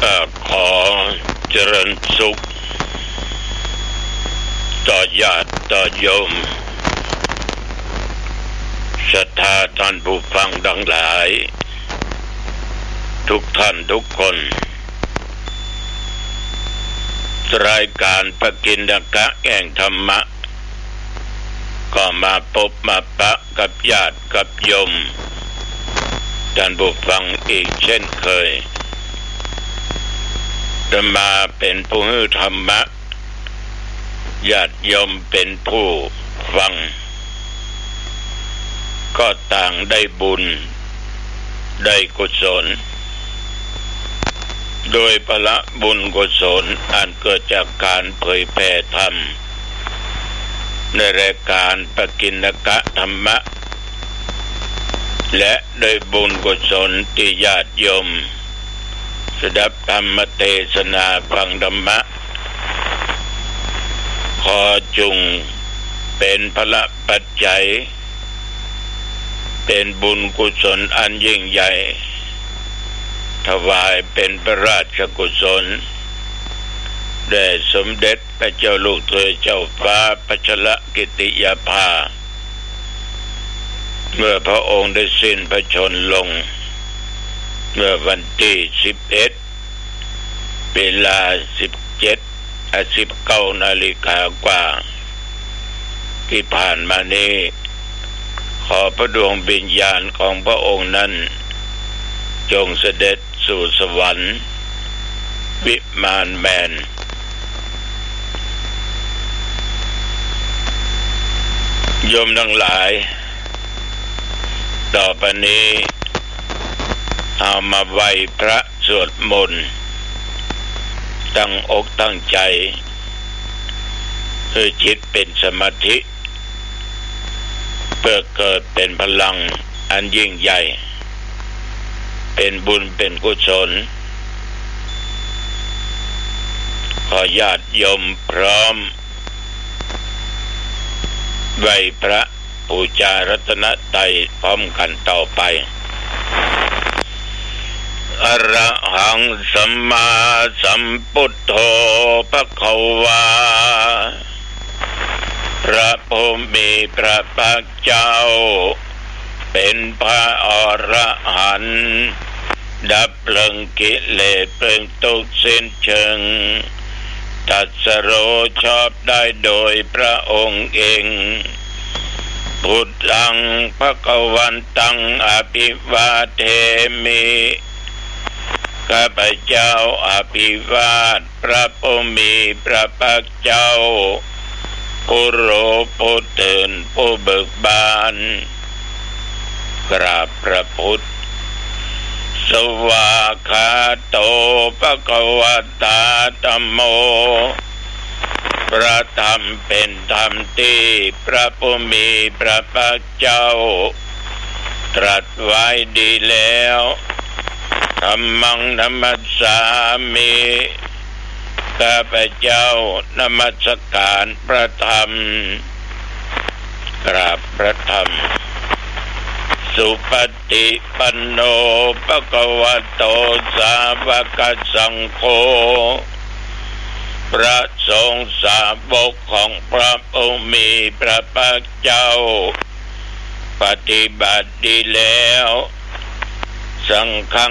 ขอเจริญสุขต่อญาติต่อโยมศรัทธาท่านผู้ฟังดังหลายทุกท่านทุกคนรายการปกิณกะแห่งธรรมะก็มาพบมาปะกับญาติกับโยมท่านผู้ฟังอีกเช่นเคยจะมาเป็นผู้ให้ธรรมะญาติโยมเป็นผู้ฟังก็ต่างได้บุญได้กุศลโดยพละบุญกุศลอันเกิดจากการเผยแผ่ธรรมในรายการปกิณกะธรรมะและโดยบุญกุศลที่ญาติโยมสดับธรรมเทศนาฟังธรรมะขอจุงเป็นพละปัจจัยเป็นบุญกุศลอันยิ่งใหญ่ถวายเป็นพระราชกุศลแด่สมเด็จพระเจ้าลูกเธอเจ้าฟ้าพัชรกิติยาภาเมื่อพระองค์ได้สิ้นพระชนม์ลงเมื่อวันที่11เวลา19 นาฬิกากว่าที่ผ่านมานี้ขอพระดวงวิญญาณของพระองค์นั้นจงเสด็จสู่สวรรค์วิมานแมนโยมทั้งหลายต่อไปนี้เอามาไหว้พระสวดมนต์ตั้งอกตั้งใจคือจิตเป็นสมาธิเพื่อเกิดเป็นพลังอันยิ่งใหญ่เป็นบุญเป็นกุศลขอญาติโยมพร้อมไหว้พระบูชารัตนตรัยพร้อมกันต่อไปอรหังสัมมาสัมพุทโธภควาพระผู้มีพระภาคเจ้าเป็นพระอรหันต์ดับเพลิงกิเลสเพลิงทุกข์สิ้นเชิงตรัสรู้ชอบได้โดยพระองค์เองพุทธังภควันตังอภิวาเทมิข้าพเจ้าอภิวาทพระผู้มีพระภาคเจ้าผู้รู้ผู้ตื่นผู้เบิกบานกราบพระพุทธสวากขาโตภควตาธัมโมพระธรรมเป็นธรรมที่พระผู้มีพระภาคเจ้าตรัสไว้ดีแล้วธัมมังนัมมัสสามิข้าพเจ้านมัสการพระธรรมกราบพระธรรมสุปฏิปันโนภควโตสาวกสังโฆพระสงฆ์สาวกของพระผู้มีพระภาคเจ้าปฏิบัติดีแล้วสังฆัง